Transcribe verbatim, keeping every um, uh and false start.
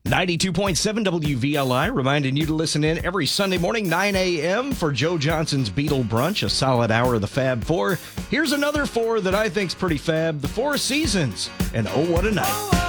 ninety-two point seven W V L I, reminding you to listen in every Sunday morning, nine a.m. for Joe Johnson's Beetle Brunch, a solid hour of the Fab Four. Here's another four that I think's pretty fab, the Four Seasons, and Oh, What a Night.